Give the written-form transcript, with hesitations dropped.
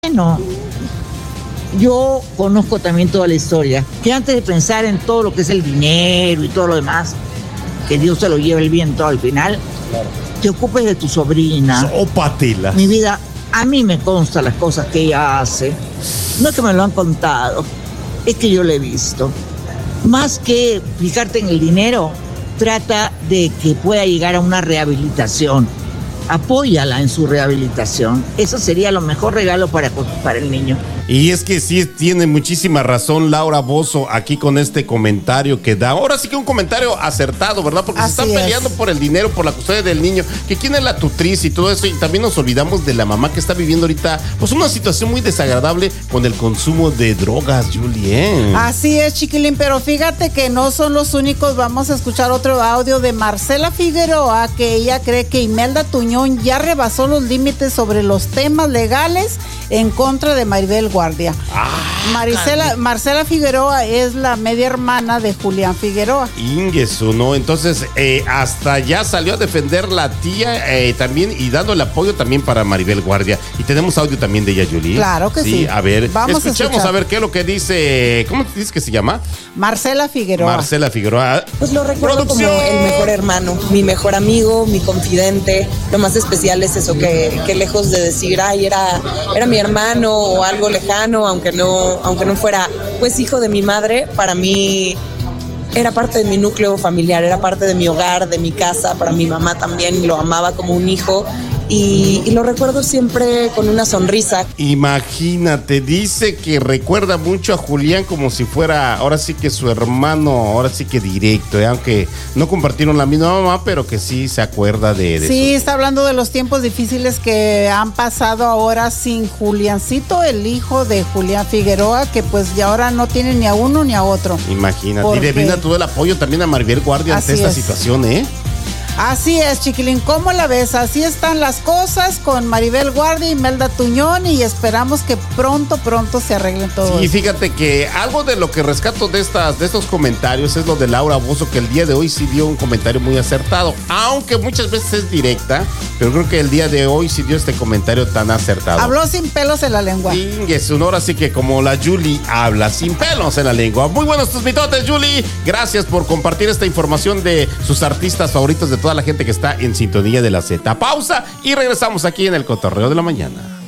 Bueno, yo conozco también toda la historia, que antes de pensar en todo lo que es el dinero y todo lo demás, que Dios se lo lleve el viento al final, te ocupes de tu sobrina. Sópatelas. Mi vida, a mí me consta las cosas que ella hace. No es que me lo han contado, es que yo lo he visto. Más que fijarte en el dinero, trata de que pueda llegar a una rehabilitación. Apóyala en su rehabilitación. Eso sería lo mejor regalo para el niño. Y es que sí tiene muchísima razón Laura Bozzo aquí con este comentario que da. Ahora sí que un comentario acertado, ¿verdad? Porque Así se están peleando es. por el dinero, por la custodia del niño, que quién es la tutriz y todo eso. Y también nos olvidamos de la mamá que está viviendo ahorita, pues una situación muy desagradable con el consumo de drogas, Julien. Así es, chiquilín, pero fíjate que no son los únicos. Vamos a escuchar otro audio de Marcela Figueroa, que ella cree que Imelda Tuñón ya rebasó los límites sobre los temas legales en contra de Maribel Guardia. Marcela Figueroa es la media hermana de Julián Figueroa. Ingesu, ¿no? Entonces, hasta ya salió a defender la tía también y dando el apoyo también para Maribel Guardia. Y tenemos audio también de ella, Julie. Claro que sí. A ver, Vamos escuchemos escuchar. a ver qué es lo que dice. ¿Cómo te dices que se llama? Marcela Figueroa. Marcela Figueroa. Pues lo recuerdo como ¡Producción! el mejor hermano, mi mejor amigo, mi confidente. Lo más especial es eso, que lejos de decir, ay, era mi hermano o algo lejano, aunque no fuera pues hijo de mi madre, para mí era parte de mi núcleo familiar, era parte de mi hogar, de mi casa. Para mi mamá también lo amaba como un hijo. Y lo recuerdo siempre con una sonrisa. Imagínate, dice que recuerda mucho a Julián como si fuera, ahora sí que su hermano, ahora sí que directo, aunque no compartieron la misma mamá, pero que sí se acuerda de Sí, su... está hablando de los tiempos difíciles que han pasado ahora sin Juliancito, el hijo de Julián Figueroa, que pues ya ahora no tiene ni a uno ni a otro. Imagínate, y Porque- le brinda todo el apoyo también a Maribel Guardia ante Así esta es. situación, ¿eh? Así es, chiquilín, ¿cómo la ves? Así están las cosas con Maribel Guardia y Imelda Tuñón, y esperamos que pronto se arreglen todo Sí, eso. fíjate que algo de lo que rescato de estos comentarios es lo de Laura Bozzo, que el día de hoy sí dio un comentario muy acertado, aunque muchas veces es directa, pero creo que el día de hoy sí dio este comentario tan acertado. Habló sin pelos en la lengua. Ingues, ahora sí que como la Julie habla sin pelos en la lengua. Muy buenos tus mitotes, Julie. Gracias por compartir esta información de sus artistas favoritos, de toda la gente que está en sintonía de la Z. Pausa y regresamos aquí en el Cotorreo de la Mañana.